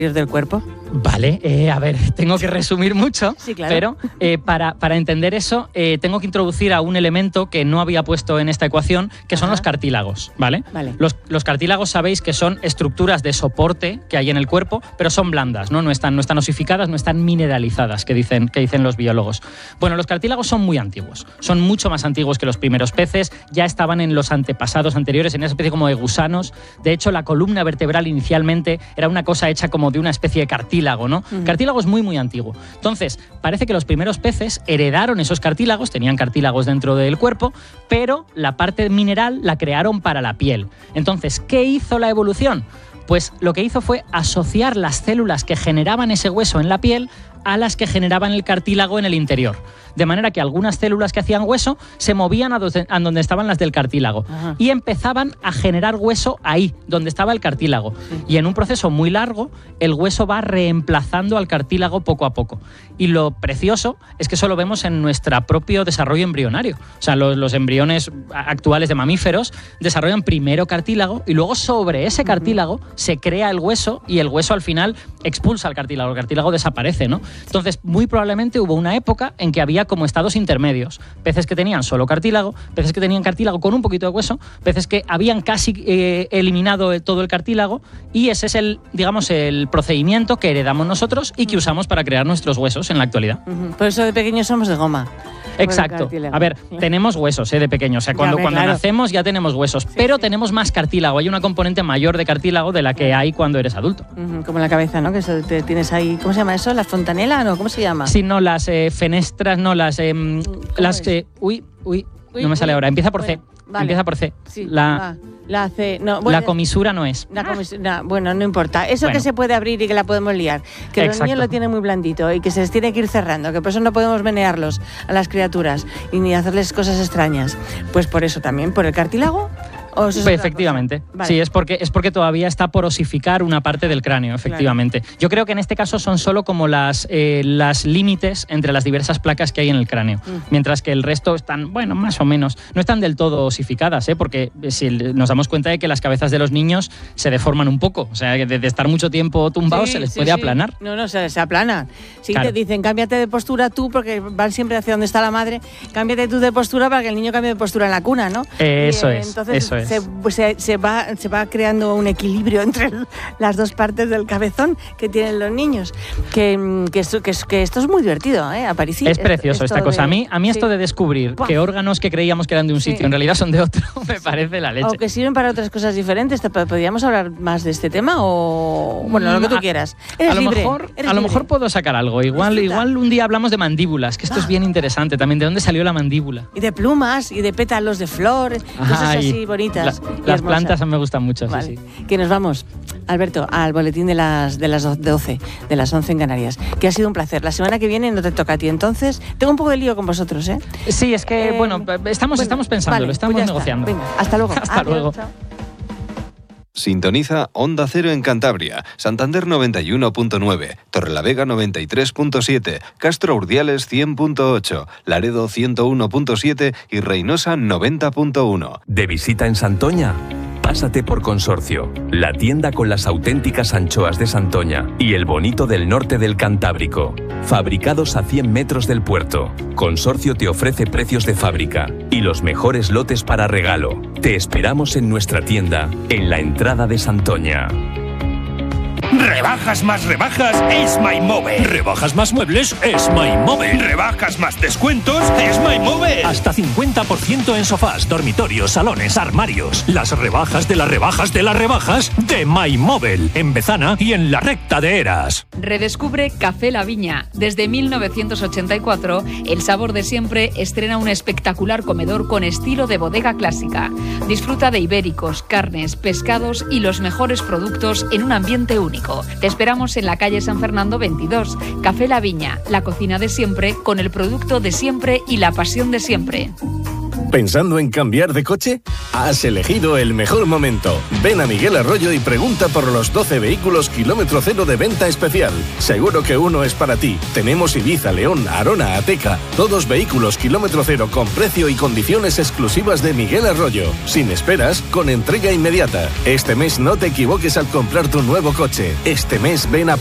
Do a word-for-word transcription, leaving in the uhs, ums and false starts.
del cuerpo? Vale, eh, a ver, tengo que resumir mucho, sí, claro. pero eh, para, para entender eso eh, tengo que introducir a un elemento que no había puesto en esta ecuación, que son Ajá. los cartílagos, ¿vale? vale. Los, los cartílagos sabéis que son estructuras de soporte que hay en el cuerpo, pero son blandas, ¿no? No están, no están osificadas, no están mineralizadas, que dicen, que dicen los biólogos. Bueno, los cartílagos son muy antiguos, son mucho más antiguos que los primeros peces, ya estaban en los antepasados anteriores, en esa especie como de gusanos. De hecho, la columna vertebral inicialmente era una cosa hecha como de una especie de cartílago, ¿no? Uh-huh. Cartílago es muy, muy antiguo. Entonces, parece que los primeros peces heredaron esos cartílagos, tenían cartílagos dentro del cuerpo, pero la parte mineral la crearon para la piel. Entonces, ¿qué hizo la evolución? Pues lo que hizo fue asociar las células que generaban ese hueso en la piel a las que generaban el cartílago en el interior. De manera que algunas células que hacían hueso se movían a donde estaban las del cartílago. Ajá. Y empezaban a generar hueso ahí, donde estaba el cartílago. Sí. Y en un proceso muy largo, el hueso va reemplazando al cartílago poco a poco. Y lo precioso es que eso lo vemos en nuestro propio desarrollo embrionario. O sea, los, los embriones actuales de mamíferos desarrollan primero cartílago y luego sobre ese cartílago uh-huh. se crea el hueso y el hueso al final expulsa al cartílago. El cartílago desaparece, ¿no? Entonces, muy probablemente hubo una época en que había como estados intermedios. Peces que tenían solo cartílago, peces que tenían cartílago con un poquito de hueso, peces que habían casi eh, eliminado todo el cartílago, y ese es el, digamos, el procedimiento que heredamos nosotros y que usamos para crear nuestros huesos en la actualidad. Uh-huh. Por eso de pequeños somos de goma. Exacto. A ver, tenemos huesos eh, de pequeños. O sea, cuando, ya, cuando claro. nacemos ya tenemos huesos, sí, pero sí. tenemos más cartílago. Hay una componente mayor de cartílago de la que hay cuando eres adulto. Uh-huh. Como en la cabeza, ¿no? Que eso te tienes ahí. ¿Cómo se llama eso? ¿La fontanela? ¿No? ¿Cómo se llama? Sí, no, las eh, fenestras, no, las... Eh, las eh, uy, uy, uy, no me sale uy, ahora. Empieza por bueno, C. Vale. Empieza por C. Sí, la... va. La C, no, bueno, la comisura no es. La comisura, bueno, no importa. Eso bueno. que se puede abrir y que la podemos liar. Que Exacto. los niños lo tienen muy blandito y que se les tiene que ir cerrando, que por eso no podemos menearlos a las criaturas y ni hacerles cosas extrañas. Pues por eso también, por el cartílago. ¿O eso es pues efectivamente, vale. sí, es porque, es porque todavía está por osificar una parte del cráneo, efectivamente. Claro. Yo creo que en este caso son solo como las, eh, las límites entre las diversas placas que hay en el cráneo, mm. mientras que el resto están, bueno, más o menos, no están del todo osificadas, ¿eh? Porque si nos damos cuenta de que las cabezas de los niños se deforman un poco, o sea, de, de estar mucho tiempo tumbados sí, se les sí, puede sí. aplanar. No, no, se, se aplanan. Sí, claro. te dicen, cámbiate de postura tú, porque van siempre hacia donde está la madre, cámbiate tú de postura para que el niño cambie de postura en la cuna, ¿no? Eh, eso y, es, entonces, eso es. Se, se, se, va, se va creando un equilibrio entre las dos partes del cabezón que tienen los niños. Que, que, esto, que, que esto es muy divertido, ¿eh? Aparici, es precioso esto, esta cosa. De, a mí, a mí sí. esto de descubrir Buah. que órganos que creíamos que eran de un sitio sí. en realidad son de otro, me parece la leche. O que sirven para otras cosas diferentes. ¿Podríamos hablar más de este tema? O bueno, lo que tú quieras. Eres a lo libre. Mejor, Eres a lo libre. mejor puedo sacar algo. Igual, igual un día hablamos de mandíbulas, que esto ah. es bien interesante también. ¿De dónde salió la mandíbula? Y de plumas, y de pétalos de flor, cosas Ay, así bonitas. La, las plantas me gustan mucho, vale. sí, sí. Que nos vamos, Alberto, al boletín de las, de las doce, de las once en Canarias, que ha sido un placer. La semana que viene no te toca a ti, entonces tengo un poco de lío con vosotros, ¿eh? Sí, es que, eh, bueno, estamos, bueno, estamos pensándolo, vale, estamos pues negociando. Venga, hasta luego. Hasta Adiós, luego. Chao. Sintoniza Onda Cero en Cantabria, Santander noventa y uno punto nueve, Torrelavega noventa y tres punto siete, Castro Urdiales cien punto ocho, Laredo ciento uno punto siete y Reynosa noventa punto uno. ¿De visita en Santoña? Pásate por Consorcio, la tienda con las auténticas anchoas de Santoña y el bonito del norte del Cantábrico. Fabricados a cien metros del puerto, Consorcio te ofrece precios de fábrica y los mejores lotes para regalo. Te esperamos en nuestra tienda, en la entrada de Santoña. Rebajas más rebajas es MyMóvil. Rebajas más muebles es MyMóvil. Rebajas más descuentos es MyMóvil. Hasta cincuenta por ciento en sofás, dormitorios, salones, armarios. Las rebajas de las rebajas de las rebajas de MyMóvil. En Bezana y en la recta de Eras. Redescubre Café La Viña. Desde mil novecientos ochenta y cuatro, El Sabor de Siempre estrena un espectacular comedor con estilo de bodega clásica. Disfruta de ibéricos, carnes, pescados y los mejores productos en un ambiente único. Te esperamos en la calle San Fernando veintidós. Café La Viña, la cocina de siempre con el producto de siempre y la pasión de siempre. ¿Pensando en cambiar de coche? Has elegido el mejor momento. Ven a Miguel Arroyo y pregunta por los doce vehículos kilómetro cero de venta especial. Seguro que uno es para ti. Tenemos Ibiza, León, Arona, Ateca. Todos vehículos kilómetro cero con precio y condiciones exclusivas de Miguel Arroyo. Sin esperas, con entrega inmediata. Este mes no te equivoques al comprar tu nuevo coche. Este mes ven a